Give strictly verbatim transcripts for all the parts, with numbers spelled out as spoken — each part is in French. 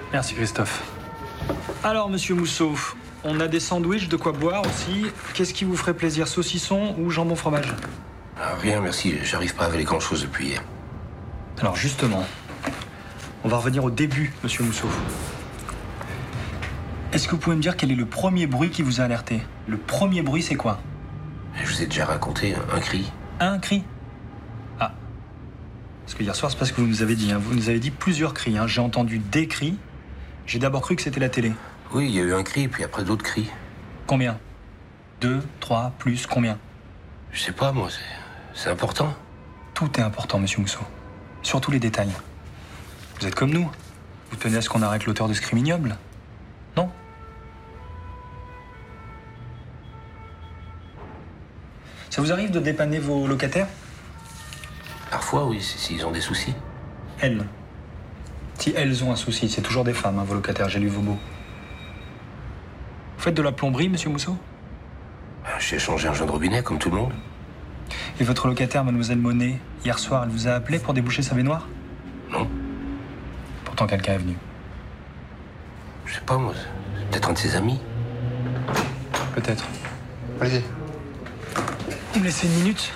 Merci Christophe. Alors, monsieur Mousseau, on a des sandwichs, de quoi boire aussi. Qu'est-ce qui vous ferait plaisir, saucisson ou jambon fromage? Ah, rien, merci. J'arrive pas à avaler grand-chose depuis hier. Alors, justement, on va revenir au début, monsieur Mousseau. Est-ce que vous pouvez me dire quel est le premier bruit qui vous a alerté? Le premier bruit, c'est quoi? Je vous ai déjà raconté un cri. Un cri? Ah. Parce que hier soir, c'est pas ce que vous nous avez dit. Hein. Vous nous avez dit plusieurs cris. Hein. J'ai entendu des cris. J'ai d'abord cru que c'était la télé. Oui, il y a eu un cri, puis après d'autres cris. Combien? Deux, trois, plus, combien? Je sais pas, moi, c'est, c'est important. Tout est important, monsieur Mousseau. Surtout les détails. Vous êtes comme nous. Vous tenez à ce qu'on arrête l'auteur de ce crime ignoble. Non? Ça vous arrive de dépanner vos locataires? Parfois, oui, s'ils ont des soucis. Elles. Si elles ont un souci, c'est toujours des femmes, hein, vos locataires, j'ai lu vos mots. Vous faites de la plomberie, monsieur Mousseau? J'ai changé un joint de robinet, comme tout le monde. Et votre locataire, mademoiselle Monet, hier soir, elle vous a appelé pour déboucher sa baignoire? Non. Pourtant, quelqu'un est venu. Je sais pas, moi, c'est peut-être un de ses amis. Peut-être. Allez-y. Vous me laissez une minute?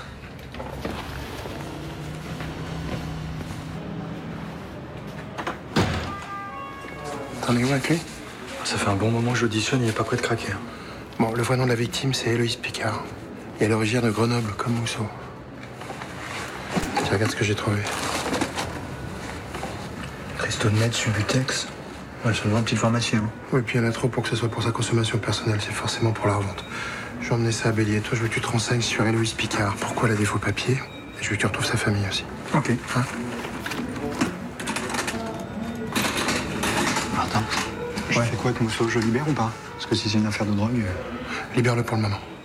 T'en es où avec lui? Ça fait un bon moment que je l'auditionne, il n'est pas prêt de craquer. Bon, le vrai nom de la victime, c'est Héloïse Picard. Et elle est originaire de Grenoble, comme Mousseau. Tiens, regarde ce que j'ai trouvé. Cristonnet, Subutex. Ouais, seulement un petit pharmacien. Hein. Oui, puis il y en a trop pour que ce soit pour sa consommation personnelle, c'est forcément pour la revente. Je vais emmener ça à Bélier. Toi, je veux que tu te renseignes sur Héloïse Picard. Pourquoi elle a des faux papiers? Et je veux que tu retrouves sa famille aussi. Ok. Hein? Martin, je Ouais. fais quoi avec Mousseau? Je le libère ou pas? Parce que si c'est une affaire de drogue... Libère-le pour le moment.